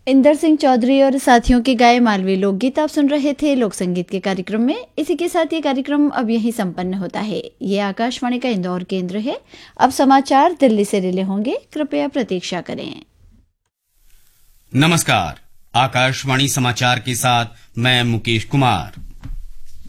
इंदर सिंह चौधरी और साथियों के गाए मालवी लोकगीत आप सुन रहे थे लोक संगीत के कार्यक्रम में। इसी के साथ ये कार्यक्रम अब यहीं संपन्न होता है। ये आकाशवाणी का इंदौर केंद्र है। अब समाचार दिल्ली से रिले होंगे, कृपया प्रतीक्षा करें। नमस्कार, आकाशवाणी समाचार के साथ मैं मुकेश कुमार।